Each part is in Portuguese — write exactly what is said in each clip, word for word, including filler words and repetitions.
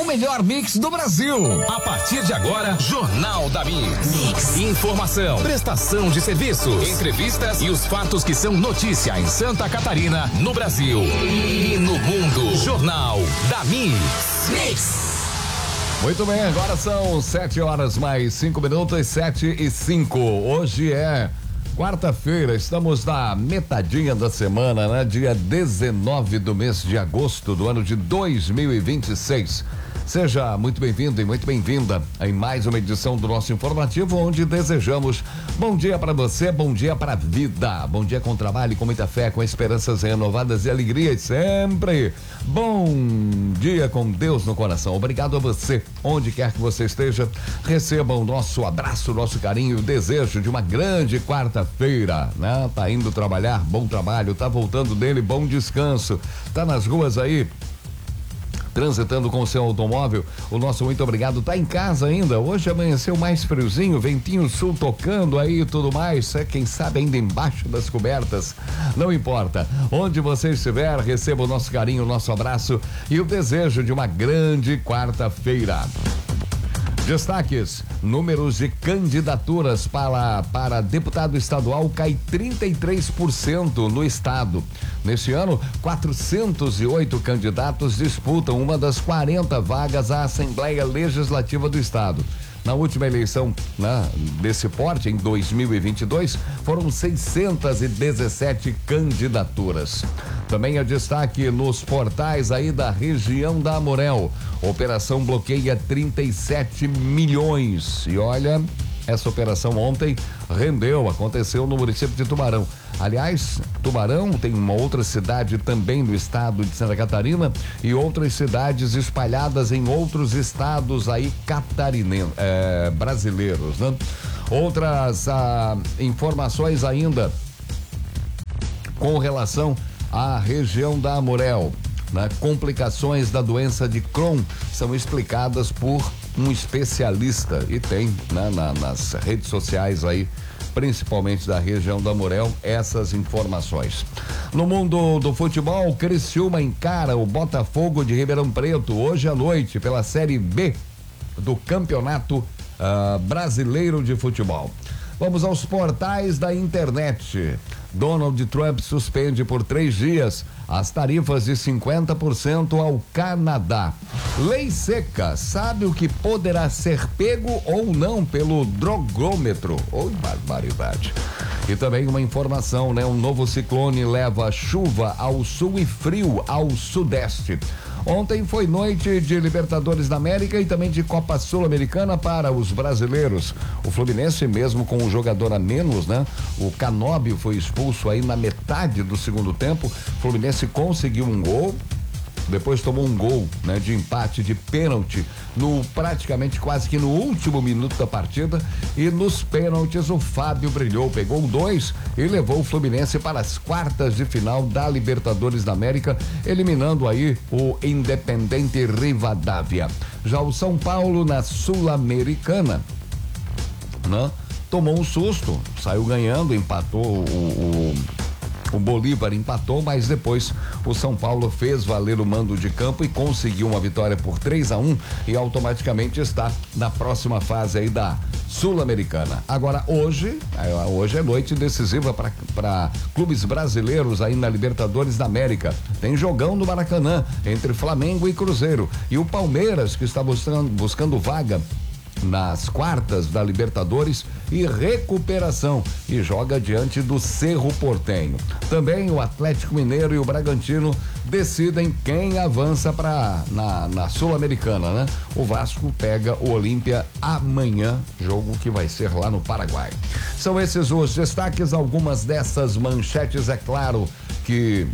melhor mix do Brasil. A partir de agora, Jornal da Mix. Mix. Informação, prestação de serviços, entrevistas e os fatos que são notícia em Santa Catarina, no Brasil e no mundo. Jornal da Mix. Mix. Muito bem, agora são sete horas mais cinco minutos, sete e cinco. Hoje é quarta-feira, estamos na metadinha da semana, né? Dia dezenove do mês de agosto do ano de dois mil e vinte e seis. Seja muito bem-vindo e muito bem-vinda em mais uma edição do nosso informativo, onde desejamos bom dia para você, bom dia para a vida, bom dia com trabalho, com muita fé, com esperanças renovadas e alegrias sempre. Bom dia com Deus no coração. Obrigado a você, onde quer que você esteja. Receba o nosso abraço, nosso carinho e o desejo de uma grande quarta-feira, né? Tá indo trabalhar, bom trabalho, tá voltando dele, bom descanso. Tá nas ruas aí, transitando com o seu automóvel, o nosso muito obrigado. Tá em casa ainda, hoje amanheceu mais friozinho, ventinho sul tocando aí e tudo mais, é, quem sabe ainda embaixo das cobertas, não importa, onde você estiver, receba o nosso carinho, o nosso abraço e o desejo de uma grande quarta-feira. Destaques: números de candidaturas para, para deputado estadual cai trinta e três por cento no estado. Neste ano, quatrocentos e oito candidatos disputam uma das quarenta vagas à Assembleia Legislativa do estado. Na última eleição, né, desse porte, em dois mil e vinte e dois, foram seiscentas e dezessete candidaturas. Também é destaque nos portais aí da região da Amurel. Operação bloqueia trinta e sete milhões. E olha, essa operação ontem rendeu, aconteceu no município de Tubarão. Aliás, Tubarão tem uma outra cidade também do estado de Santa Catarina e outras cidades espalhadas em outros estados aí catarinenses, é, brasileiros, né? Outras ah, informações ainda com relação à região da Amurel, né? Complicações da doença de Crohn são explicadas por um especialista e tem, né, na, nas redes sociais aí, principalmente da região da Amurel, essas informações. No mundo do futebol, Criciúma encara o Botafogo de Ribeirão Preto hoje à noite pela Série B do Campeonato uh, Brasileiro de Futebol. Vamos aos portais da internet. Donald Trump suspende por três dias as tarifas de cinquenta por cento ao Canadá. Lei seca, sabe o que poderá ser pego ou não pelo drogômetro? Oh, barbaridade. E também uma informação, né? Um novo ciclone leva chuva ao sul e frio ao sudeste. Ontem foi noite de Libertadores da América e também de Copa Sul-Americana para os brasileiros. O Fluminense, mesmo com um jogador a menos, né? O Canóbio foi expulso aí na metade do segundo tempo. O Fluminense conseguiu um gol, depois tomou um gol, né, de empate de pênalti no praticamente quase que no último minuto da partida, e nos pênaltis o Fábio brilhou, pegou dois e levou o Fluminense para as quartas de final da Libertadores da América, eliminando aí o Independente Rivadavia. Já o São Paulo na Sul-Americana, né, tomou um susto, saiu ganhando, empatou o, o O Bolívar empatou, mas depois o São Paulo fez valer o mando de campo e conseguiu uma vitória por três a um e automaticamente está na próxima fase aí da Sul-Americana. Agora hoje, hoje é noite decisiva para clubes brasileiros aí na Libertadores da América. Tem jogão no Maracanã entre Flamengo e Cruzeiro. E o Palmeiras, que está buscando, buscando vaga nas quartas da Libertadores e recuperação, e joga diante do Cerro Porteño. Também o Atlético Mineiro e o Bragantino decidem quem avança para na, na Sul-Americana, né? O Vasco pega o Olímpia amanhã, jogo que vai ser lá no Paraguai. São esses os destaques, algumas dessas manchetes, é claro que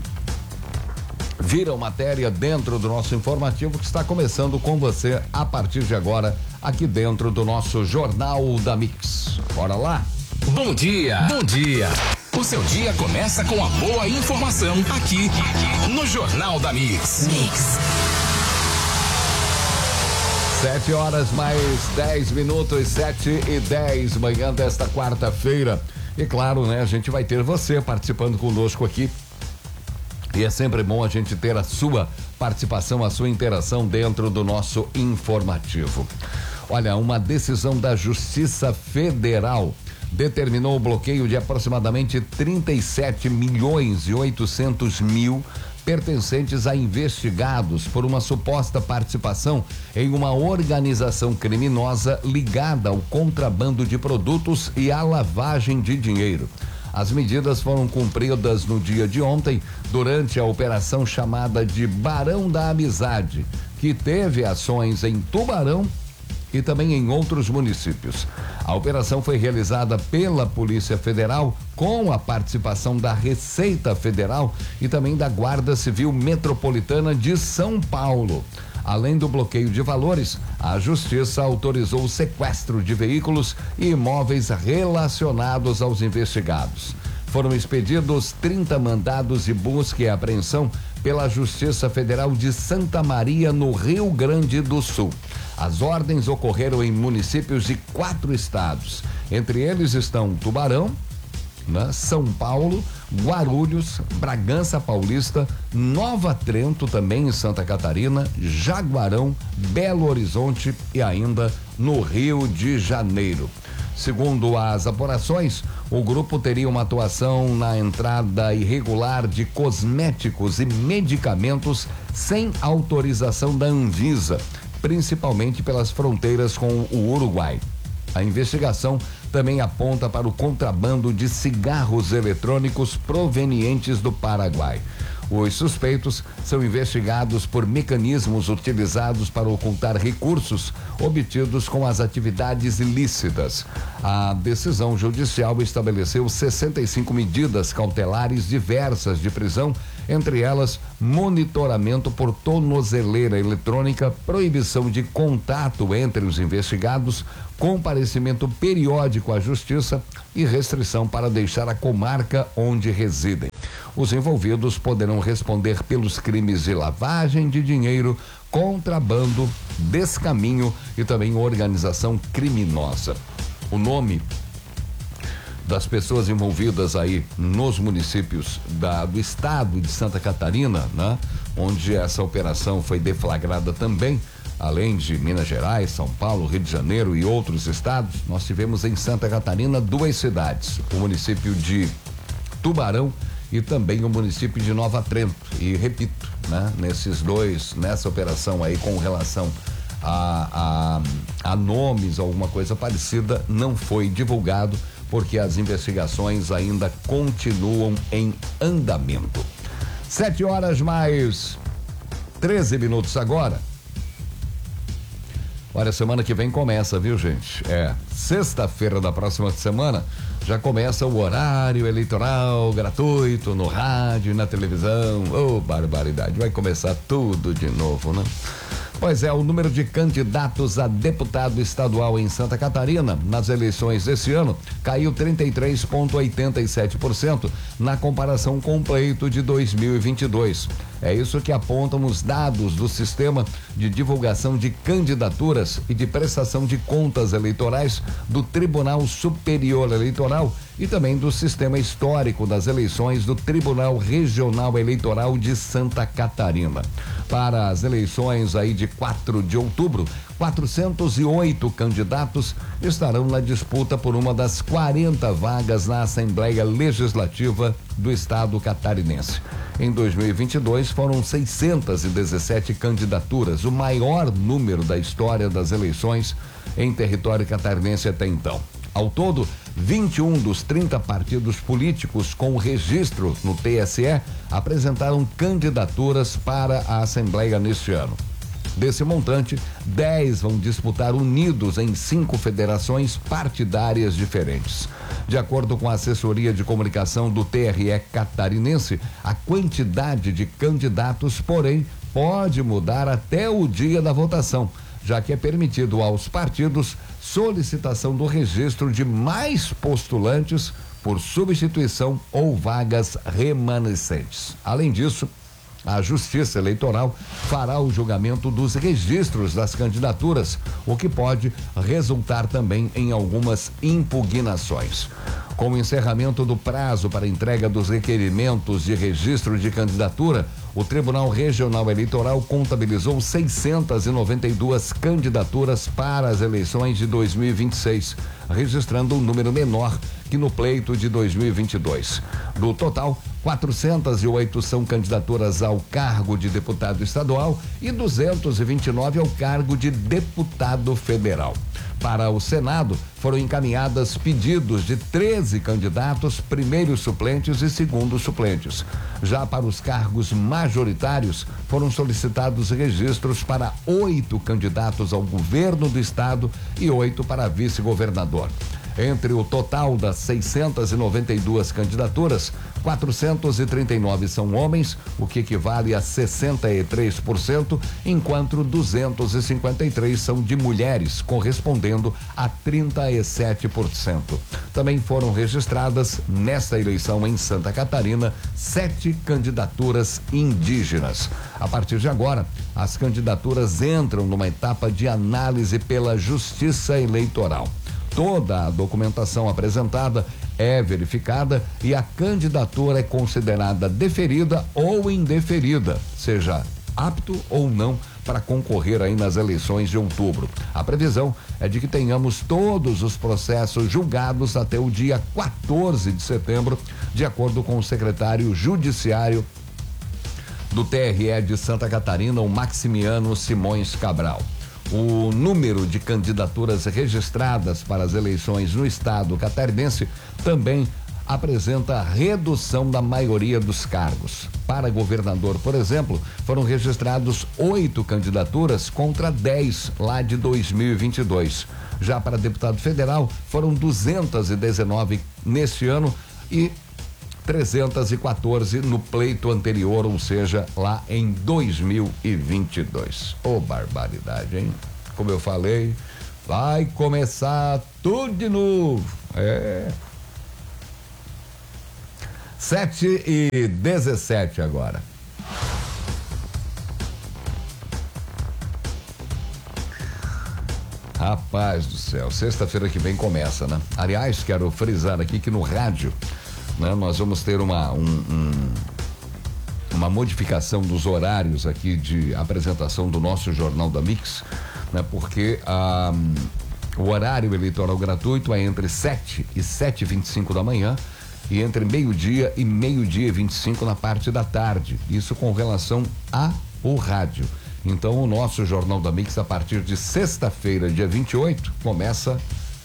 viram matéria dentro do nosso informativo que está começando com você a partir de agora, aqui dentro do nosso Jornal da Mix. Bora lá? Bom dia, bom dia. O seu dia começa com a boa informação aqui, aqui no Jornal da Mix. Mix. Sete horas mais dez minutos, sete e dez, manhã desta quarta-feira. E claro, né, a gente vai ter você participando conosco aqui E é sempre bom a gente ter a sua participação, a sua interação dentro do nosso informativo. Olha, uma decisão da Justiça Federal determinou o bloqueio de aproximadamente trinta e sete milhões e oitocentos mil pertencentes a investigados por uma suposta participação em uma organização criminosa ligada ao contrabando de produtos e à lavagem de dinheiro. As medidas foram cumpridas no dia de ontem, durante a operação chamada de Barão da Amizade, que teve ações em Tubarão e também em outros municípios. A operação foi realizada pela Polícia Federal com a participação da Receita Federal e também da Guarda Civil Metropolitana de São Paulo. Além do bloqueio de valores, a Justiça autorizou o sequestro de veículos e imóveis relacionados aos investigados. Foram expedidos trinta mandados de busca e apreensão pela Justiça Federal de Santa Maria, no Rio Grande do Sul. As ordens ocorreram em municípios de quatro estados. Entre eles estão Tubarão, né, São Paulo, Guarulhos, Bragança Paulista, Nova Trento, também em Santa Catarina, Jaguarão, Belo Horizonte e ainda no Rio de Janeiro. Segundo as apurações, o grupo teria uma atuação na entrada irregular de cosméticos e medicamentos sem autorização da Anvisa, principalmente pelas fronteiras com o Uruguai. A investigação também aponta para o contrabando de cigarros eletrônicos provenientes do Paraguai. Os suspeitos são investigados por mecanismos utilizados para ocultar recursos obtidos com as atividades ilícitas. A decisão judicial estabeleceu sessenta e cinco medidas cautelares diversas de prisão, entre elas monitoramento por tornozeleira eletrônica, proibição de contato entre os investigados, comparecimento periódico à justiça e restrição para deixar a comarca onde residem. Os envolvidos poderão responder pelos crimes de lavagem de dinheiro, contrabando, descaminho e também organização criminosa. O nome das pessoas envolvidas aí nos municípios da, do estado de Santa Catarina, né? Onde essa operação foi deflagrada também, além de Minas Gerais, São Paulo, Rio de Janeiro e outros estados, nós tivemos em Santa Catarina duas cidades, o município de Tubarão e também o município de Nova Trento. E repito, né? Nesses dois, nessa operação aí com relação a, a, a nomes, alguma coisa parecida, não foi divulgado, porque as investigações ainda continuam em andamento. Sete horas mais treze minutos agora. Olha, semana que vem começa, viu, gente? É, sexta-feira da próxima semana já começa o horário eleitoral gratuito no rádio e na televisão. Ô, oh, barbaridade, vai começar tudo de novo, né? Pois é, o número de candidatos a deputado estadual em Santa Catarina nas eleições desse ano caiu trinta e três vírgula oitenta e sete por cento na comparação com o pleito de dois mil e vinte e dois. É isso que apontam os dados do Sistema de Divulgação de Candidaturas e de Prestação de Contas Eleitorais do Tribunal Superior Eleitoral e também do Sistema Histórico das Eleições do Tribunal Regional Eleitoral de Santa Catarina. Para as eleições aí de quatro de outubro, quatrocentos e oito candidatos estarão na disputa por uma das quarenta vagas na Assembleia Legislativa do Estado catarinense. Em dois mil e vinte e dois foram seiscentas e dezessete candidaturas, o maior número da história das eleições em território catarinense até então. Ao todo, vinte e um dos trinta partidos políticos com registro no T S E apresentaram candidaturas para a Assembleia neste ano. Desse montante, dez vão disputar unidos em cinco federações partidárias diferentes. De acordo com a assessoria de comunicação do T R E catarinense, a quantidade de candidatos, porém, pode mudar até o dia da votação, já que é permitido aos partidos solicitação do registro de mais postulantes por substituição ou vagas remanescentes. Além disso, A Justiça Eleitoral fará o julgamento dos registros das candidaturas, o que pode resultar também em algumas impugnações. Com o encerramento do prazo para entrega dos requerimentos de registro de candidatura, o Tribunal Regional Eleitoral contabilizou seiscentas e noventa e duas candidaturas para as eleições de dois mil e vinte e seis, registrando um número menor que no pleito de dois mil e vinte e dois. Do total, quatrocentas e oito são candidaturas ao cargo de deputado estadual e duzentos e vinte e nove ao cargo de deputado federal. Para o Senado, foram encaminhadas pedidos de treze candidatos, primeiros suplentes e segundos suplentes. Já para os cargos majoritários, foram solicitados registros para oito candidatos ao governo do estado e oito para vice-governador. Entre o total das seiscentas e noventa e duas candidaturas, quatrocentos e trinta e nove são homens, o que equivale a sessenta e três por cento, enquanto duzentos e cinquenta e três são de mulheres, correspondendo a trinta e sete por cento. Também foram registradas, nesta eleição em Santa Catarina, sete candidaturas indígenas. A partir de agora, as candidaturas entram numa etapa de análise pela Justiça Eleitoral. Toda a documentação apresentada é verificada e a candidatura é considerada deferida ou indeferida, seja apto ou não para concorrer aí nas eleições de outubro. A previsão é de que tenhamos todos os processos julgados até o dia quatorze de setembro, de acordo com o secretário judiciário do T R E de Santa Catarina, o Maximiano Simões Cabral. O número de candidaturas registradas para as eleições no estado catarinense também apresenta redução da maioria dos cargos. Para governador, por exemplo, foram registrados oito candidaturas contra dez lá de dois mil e vinte e dois. Já para deputado federal, foram duzentas e dezenove neste ano e trezentas e quatorze no pleito anterior, ou seja, lá em dois mil e vinte e dois. Ô, barbaridade, hein? Como eu falei, vai começar tudo de novo. É. Sete e dezessete agora. Rapaz do céu, sexta-feira que vem começa, né? Aliás, quero frisar aqui que no rádio, né, nós vamos ter uma um, um, uma modificação dos horários aqui de apresentação do nosso Jornal da Mix, né? Porque ah, o horário eleitoral gratuito é entre sete e sete e vinte e cinco da manhã e entre meio-dia e meio-dia e vinte e cinco na parte da tarde. Isso com relação ao rádio. Então o nosso Jornal da Mix a partir de sexta-feira, dia vinte e oito, começa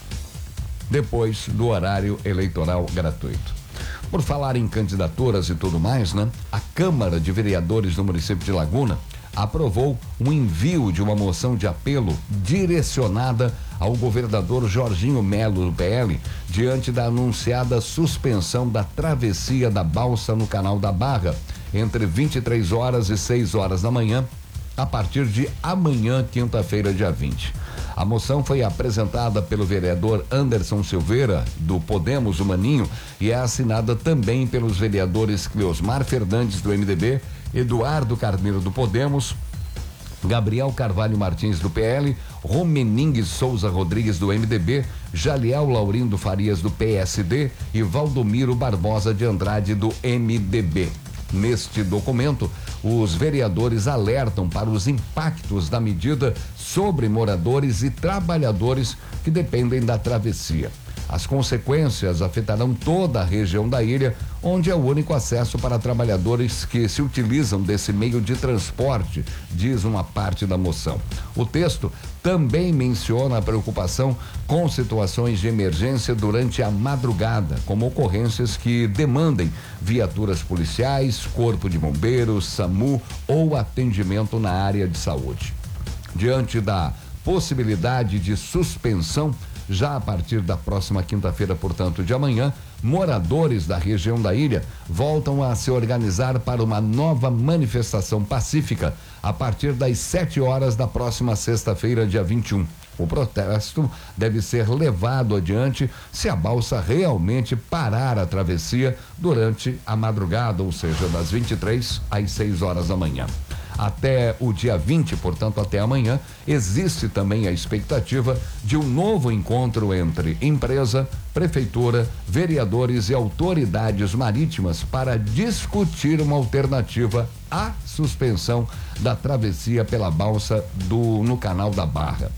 depois do horário eleitoral gratuito. Por falar em candidaturas e tudo mais, né? A Câmara de Vereadores do município de Laguna aprovou um envio de uma moção de apelo direcionada ao governador Jorginho Melo do P L, diante da anunciada suspensão da travessia da balsa no Canal da Barra, entre vinte e três horas e seis horas da manhã, a partir de amanhã, quinta-feira, dia vinte. A moção foi apresentada pelo vereador Anderson Silveira, do Podemos, o Maninho, e é assinada também pelos vereadores Cleosmar Fernandes, do M D B, Eduardo Carneiro, do Podemos, Gabriel Carvalho Martins, do P L, Romeningue Souza Rodrigues, do M D B, Jaliel Laurindo Farias, do P S D e Valdomiro Barbosa de Andrade, do M D B. Neste documento, os vereadores alertam para os impactos da medida sobre moradores e trabalhadores que dependem da travessia. As consequências afetarão toda a região da ilha, onde é o único acesso para trabalhadores que se utilizam desse meio de transporte, diz uma parte da moção. O texto também menciona a preocupação com situações de emergência durante a madrugada, como ocorrências que demandem viaturas policiais, corpo de bombeiros, SAMU ou atendimento na área de saúde. Diante da possibilidade de suspensão, Já a partir da próxima quinta-feira, portanto, de amanhã, moradores da região da ilha voltam a se organizar para uma nova manifestação pacífica a partir das sete horas da próxima sexta-feira, dia vinte e um. O protesto deve ser levado adiante se a balsa realmente parar a travessia durante a madrugada, ou seja, das vinte e três às seis horas da manhã. Até o dia vinte, portanto, até amanhã, existe também a expectativa de um novo encontro entre empresa, prefeitura, vereadores e autoridades marítimas para discutir uma alternativa à suspensão da travessia pela balsa do, no Canal da Barra.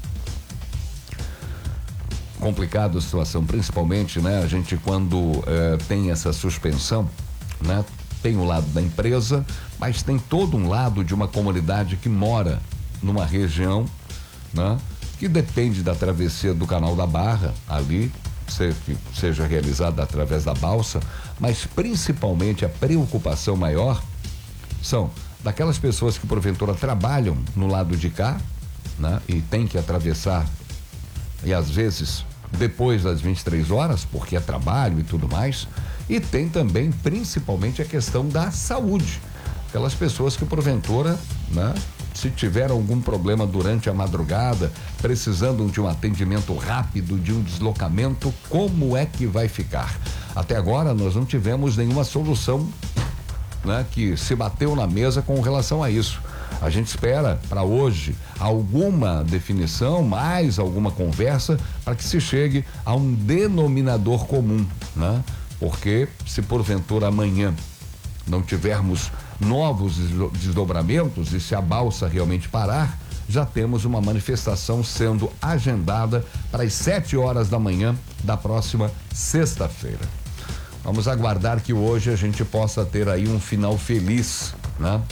Complicada a situação, principalmente, né? A gente quando eh, tem essa suspensão, né? Tem o lado da empresa, mas tem todo um lado de uma comunidade que mora numa região, né? Que depende da travessia do Canal da Barra, ali, se, que seja realizada através da balsa, mas principalmente a preocupação maior são daquelas pessoas que porventura trabalham no lado de cá, né? E tem que atravessar, e às vezes depois das vinte e três horas, porque é trabalho e tudo mais, e tem também principalmente a questão da saúde, aquelas pessoas que porventura, né, se tiver algum problema durante a madrugada, precisando de um atendimento rápido, de um deslocamento, como é que vai ficar? Até agora nós não tivemos nenhuma solução, né, que se bateu na mesa com relação a isso. A gente espera para hoje alguma definição, mais alguma conversa para que se chegue a um denominador comum, né? Porque se porventura amanhã não tivermos novos desdobramentos e se a balsa realmente parar, já temos uma manifestação sendo agendada para as sete horas da manhã da próxima sexta-feira. Vamos aguardar que hoje a gente possa ter aí um final feliz, né?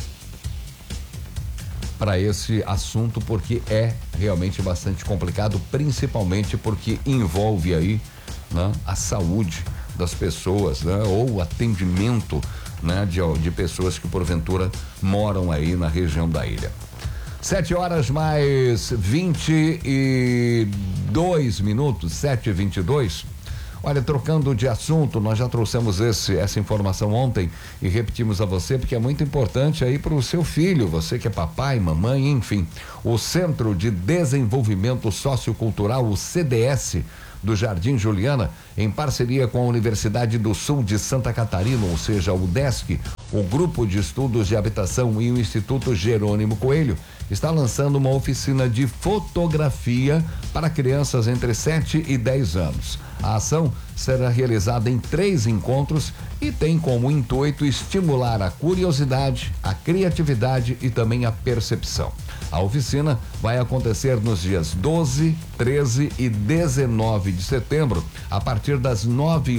Para esse assunto, porque é realmente bastante complicado, principalmente porque envolve aí, né, a saúde das pessoas, né, ou o atendimento, né, de, de pessoas que porventura moram aí na região da ilha. Sete horas mais vinte e dois minutos, sete e vinte e dois. Olha, trocando de assunto, nós já trouxemos esse, essa informação ontem e repetimos a você porque é muito importante aí para o seu filho, você que é papai, mamãe, enfim. O Centro de Desenvolvimento Sociocultural, o C D S, do Jardim Juliana, em parceria com a Universidade do Sul de Santa Catarina, ou seja, o UDESC, o Grupo de Estudos de Habitação e o Instituto Jerônimo Coelho, está lançando uma oficina de fotografia para crianças entre sete e dez anos. A ação será realizada em três encontros e tem como intuito estimular a curiosidade, a criatividade e também a percepção. A oficina vai acontecer nos dias doze, treze e dezenove de setembro, a partir das nove